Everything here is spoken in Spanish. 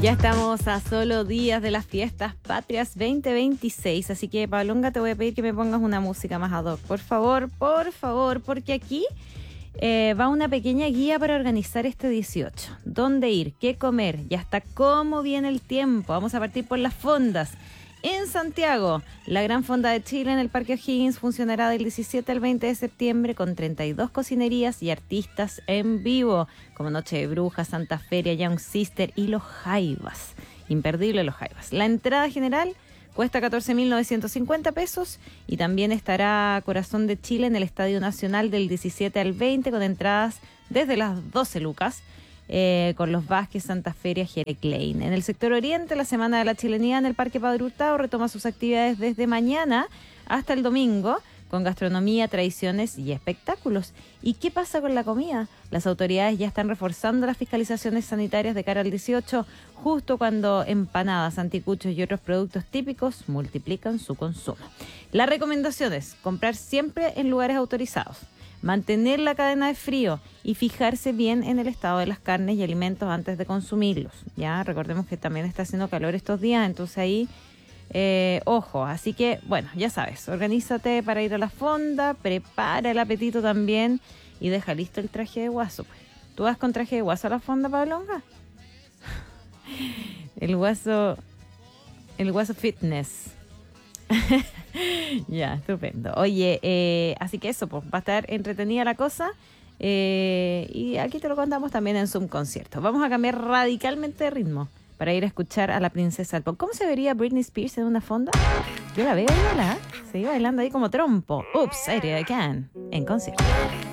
Ya estamos a solo días de las fiestas patrias 2026, así que Pablonga, te voy a pedir que me pongas una música más ad hoc, por favor, porque aquí va una pequeña guía para organizar este 18. ¿Dónde ir? ¿Qué comer? Y hasta cómo viene el tiempo. Vamos a partir por las fondas. En Santiago, la Gran Fonda de Chile en el Parque O'Higgins funcionará del 17 al 20 de septiembre con 32 cocinerías y artistas en vivo, como Noche de Brujas, Santa Feria, Young Sister y Los Jaivas. Imperdible Los Jaivas. La entrada general cuesta 14.950 pesos y también estará Corazón de Chile en el Estadio Nacional del 17 al 20 con entradas desde las 12 lucas. Con los Vázquez, Santa Feria, Jere Klein. En el sector oriente, la Semana de la Chilenidad en el Parque Padre Hurtado retoma sus actividades desde mañana hasta el domingo, con gastronomía, tradiciones y espectáculos. ¿Y qué pasa con la comida? Las autoridades ya están reforzando las fiscalizaciones sanitarias de cara al 18, justo cuando empanadas, anticuchos y otros productos típicos multiplican su consumo. La recomendación es comprar siempre en lugares autorizados, mantener la cadena de frío y fijarse bien en el estado de las carnes y alimentos antes de consumirlos. Ya recordemos que también está haciendo calor estos días, entonces ahí ojo. Así que bueno, ya sabes, organízate para ir a la fonda, prepara el apetito también y deja listo el traje de guaso. Pues. ¿Tú vas con traje de guaso a la fonda, Pablonga? El guaso fitness. Ya, estupendo. Oye, así que eso, pues va a estar entretenida la cosa. Y aquí te lo contamos también en Zoom Concierto. Vamos a cambiar radicalmente de ritmo para ir a escuchar a la princesa del pop. ¿Cómo se vería Britney Spears en una fonda? Yo la veo, ¿no? Seguí bailando ahí como trompo. Oops, I did it again. En concierto.